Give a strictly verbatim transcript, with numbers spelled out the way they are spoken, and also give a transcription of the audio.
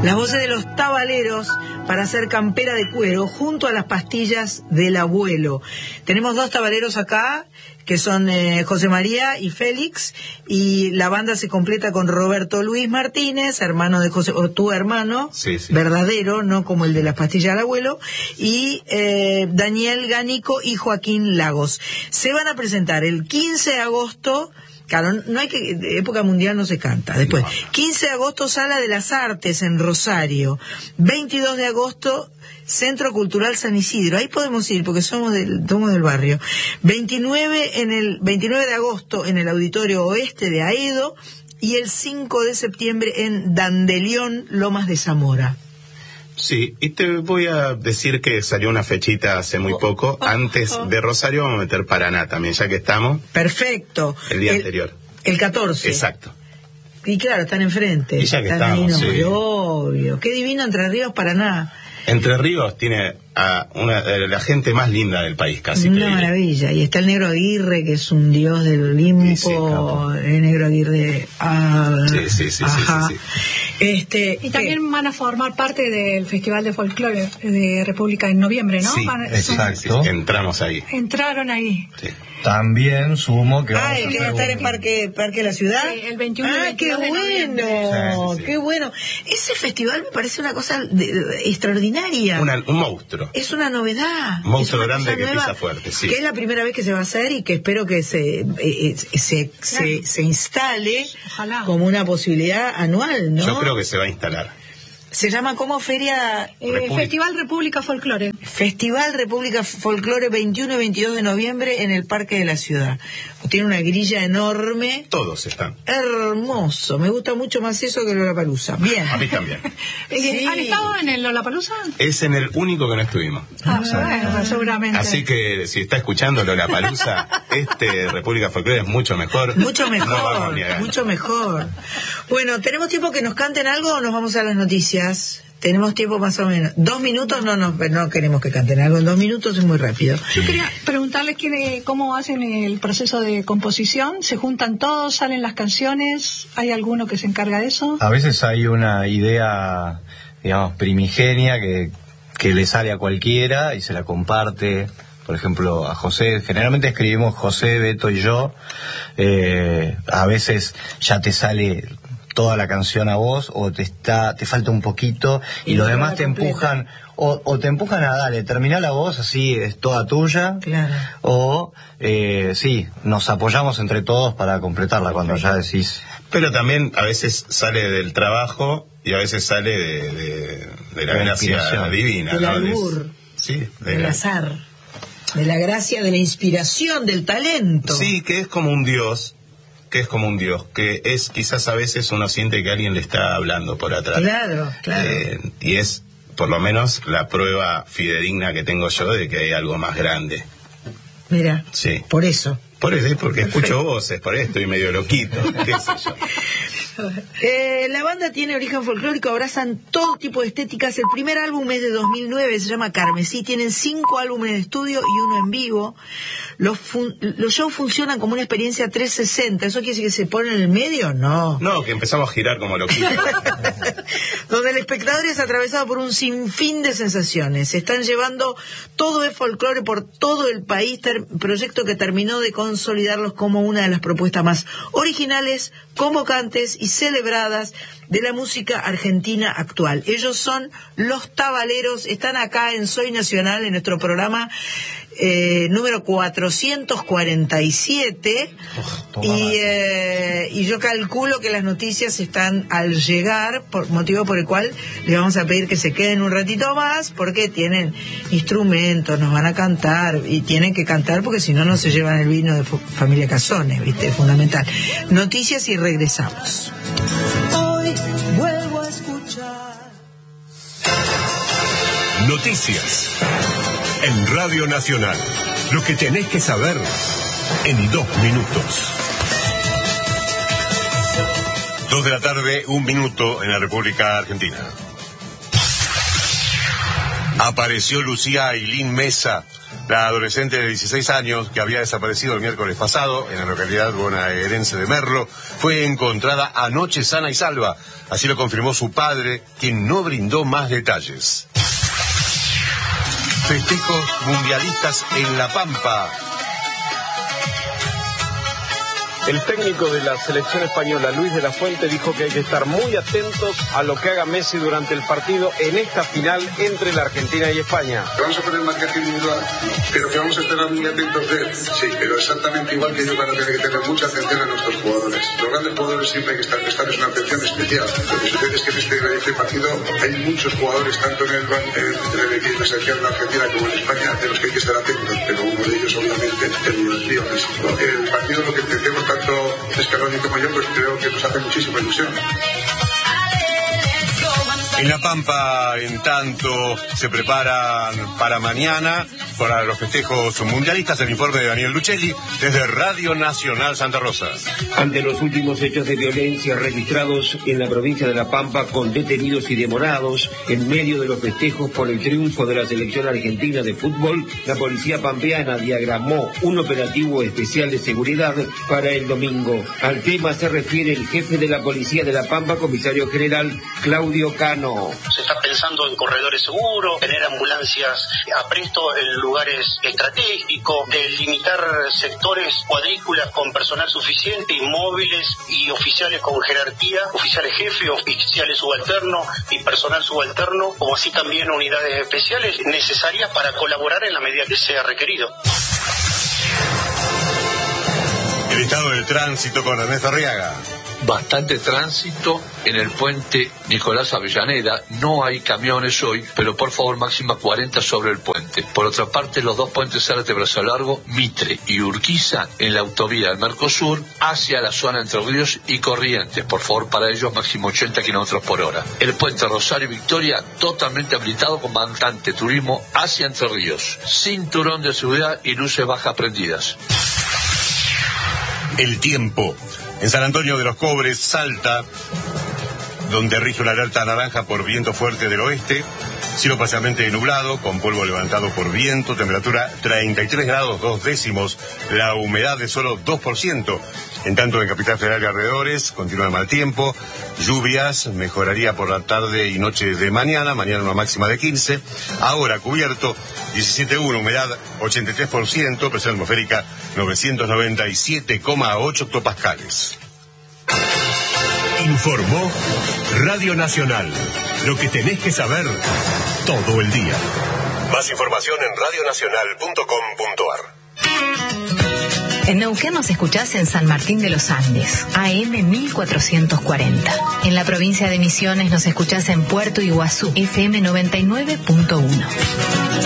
Las voces de los tabaleros para hacer campera de cuero junto a las pastillas del abuelo. Tenemos dos tabaleros acá, que son eh, José María y Félix, y la banda se completa con Roberto Luis Martínez, hermano de José, o tu hermano, sí, sí. verdadero, no como el de las pastillas del abuelo, y eh, Daniel Gánico y Joaquín Lagos. Se van a presentar el quince de agosto. Claro, no hay que, de época mundial no se canta. Después, quince de agosto, Sala de las Artes en Rosario. veintidós de agosto, Centro Cultural San Isidro. Ahí podemos ir porque somos del, somos del barrio. veintinueve en el veintinueve de agosto en el Auditorio Oeste de Aedo y el cinco de septiembre en Dandelión, Lomas de Zamora. Sí, y te voy a decir que salió una fechita hace muy poco. Antes de Rosario vamos a meter Paraná también, ya que estamos. Perfecto. El día el, anterior. El catorce. Exacto. Y claro, están enfrente. Y ya que están estamos, ahí, no, sí. Obvio. Qué divino Entre Ríos, Paraná. Entre Ríos tiene a una de la gente más linda del país, casi. Una maravilla. Y está el Negro Aguirre, que es un dios del Olimpo. Sí, sí, el Negro Aguirre. Ah, sí, sí, sí, ajá. sí, sí, sí. Este, y también ¿qué? Van a formar parte del Festival de Folclore de República en noviembre, ¿no? Sí, van, exacto. Sí, entramos ahí. Entraron ahí. Sí. También sumo que ah, que va a estar en Parque Parque de la Ciudad. Sí, el veintiuno ah, y qué bueno, sí, sí, sí. qué bueno. Ese festival me parece una cosa de, de, extraordinaria. Una, un monstruo. Es una novedad. Un monstruo una grande que nueva, pisa fuerte, sí. Que es la primera vez que se va a hacer y que espero que se eh, se, claro. se, se instale Ojalá. Como una posibilidad anual, ¿no? Yo creo que se va a instalar. Se llama como Feria... Eh, Festival República Folclore. Festival República Folclore, veintiuno y veintidós de noviembre en el Parque de la Ciudad. Tiene una grilla enorme. Todos están. Hermoso. Me gusta mucho más eso que Lollapalooza. Bien. A mí también. Sí. ¿Han estado en el Lollapalooza? Es en el único que no estuvimos. Ah, bueno, seguramente. Así que si está escuchando Lollapalooza, este República Folclore es mucho mejor. Mucho mejor. No vamos ni a ganar. Mucho mejor. Bueno, ¿tenemos tiempo que nos canten algo o nos vamos a las noticias? Tenemos tiempo más o menos. Dos minutos, no, no, no queremos que canten algo. En dos minutos es muy rápido. Yo quería preguntarles que, cómo hacen el proceso de composición. ¿Se juntan todos, salen las canciones? ¿Hay alguno que se encarga de eso? A veces hay una idea, digamos, primigenia que, que le sale a cualquiera y se la comparte. Por ejemplo, a José, generalmente escribimos José, Beto y yo. Eh, a veces ya te sale toda la canción a vos o te está te falta un poquito y, y los demás te completa. empujan o, o te empujan a darle, terminá la voz, así es toda tuya. Claro. O eh, sí, nos apoyamos entre todos para completarla cuando ya decís. Pero también a veces sale del trabajo y a veces sale de, de, de la, la gracia divina, del ¿no? albur, sí, de del la... azar, de la gracia, de la inspiración, del talento. Sí, que es como un dios. que es como un dios, que es quizás a veces uno siente que alguien le está hablando por atrás. Claro, claro. Eh, y es por lo menos la prueba fidedigna que tengo yo de que hay algo más grande. Mira, sí. Por eso. Por eso, porque Perfecto. Escucho voces, por eso estoy medio loquito, qué sé yo. Eh, la banda tiene origen folclórico, abrazan todo tipo de estéticas. El primer álbum es de dos mil nueve, se llama Carmesí. Tienen cinco álbumes de estudio y uno en vivo. Los, fun- los shows funcionan como una experiencia trescientos sesenta. ¿Eso quiere decir que se ponen en el medio? No. No, que empezamos a girar como loquitos. Donde el espectador es atravesado por un sinfín de sensaciones. Se están llevando todo el folclore por todo el país, ter- proyecto que terminó de consolidarlos como una de las propuestas más originales, convocantes y celebradas de la música argentina actual. Ellos son Los Tabaleros, están acá en Soy Nacional, en nuestro programa eh, número cuatrocientos cuarenta y siete, oh, y, eh, y yo calculo que las noticias están al llegar, por motivo por el cual les vamos a pedir que se queden un ratito más, porque tienen instrumentos, nos van a cantar, y tienen que cantar porque si no, no se llevan el vino de familia Casones, ¿viste? Es fundamental. Noticias y regresamos. Hoy vuelvo a escuchar Noticias en Radio Nacional. Lo que tenés que saber en dos minutos. Dos de la tarde, un minuto en la República Argentina. Apareció Lucía Ailín Mesa La adolescente de dieciséis años, que había desaparecido el miércoles pasado en la localidad bonaerense de Merlo, fue encontrada anoche sana y salva. Así lo confirmó su padre, quien no brindó más detalles. Festejos mundialistas en La Pampa. El técnico de la selección española, Luis de la Fuente, dijo que hay que estar muy atentos a lo que haga Messi durante el partido en esta final entre la Argentina y España. ¿Vamos a poner marcaje individual? Pero que vamos a estar muy atentos de él. Sí, pero exactamente igual que ellos van a tener que tener mucha atención a nuestros jugadores. Los grandes jugadores siempre hay que estar prestando una atención especial. Lo que sucede es que en este, en este partido hay muchos jugadores, tanto en el, en el equipo de selección de Argentina como en España, de los que hay que estar atentos, pero uno de ellos obviamente el Lío Messi. El partido lo que entendemos tanto Escaloni como yo, pues creo que nos hace muchísima ilusión. En La Pampa, en tanto, se preparan para mañana, para los festejos mundialistas, el informe de Daniel Luchelli, desde Radio Nacional Santa Rosa. Ante los últimos hechos de violencia registrados en la provincia de La Pampa, con detenidos y demorados, en medio de los festejos por el triunfo de la selección argentina de fútbol, la policía pampeana diagramó un operativo especial de seguridad para el domingo. Al tema se refiere el jefe de la policía de La Pampa, comisario general Claudio Cano. Se está pensando en corredores seguros, tener ambulancias a presto en lugares estratégicos, delimitar sectores, cuadrículas con personal suficiente, móviles y oficiales con jerarquía, oficiales jefe, oficiales subalternos y personal subalterno, como así también unidades especiales necesarias para colaborar en la medida que sea requerido. El estado del tránsito con Ernesto Arriaga. Bastante tránsito en el puente Nicolás Avellaneda. No hay camiones hoy, pero por favor máxima cuarenta sobre el puente. Por otra parte, los dos puentes Zárate Brazo Largo, Mitre y Urquiza en la autovía del Mercosur hacia la zona Entre Ríos y Corrientes. Por favor, para ellos máximo ochenta kilómetros por hora. El puente Rosario Victoria totalmente habilitado con bastante turismo hacia Entre Ríos. Cinturón de seguridad y luces bajas prendidas. El tiempo. En San Antonio de los Cobres, Salta, donde rige una alerta naranja por viento fuerte del oeste, cielo parcialmente nublado, con polvo levantado por viento, temperatura treinta y tres grados dos décimos, la humedad de solo dos por ciento. En tanto, en Capital Federal y alrededores, continúa el mal tiempo, lluvias, mejoraría por la tarde y noche de mañana, mañana una máxima de quince, ahora cubierto, diecisiete coma uno, humedad ochenta y tres por ciento, presión atmosférica novecientos noventa y siete coma ocho hectopascales. Informó Radio Nacional, lo que tenés que saber todo el día. Más información en radio nacional punto com punto a r. En Neuquén nos escuchás en San Martín de los Andes, A M mil cuatrocientos cuarenta. En la provincia de Misiones nos escuchás en Puerto Iguazú, F M noventa y nueve punto uno.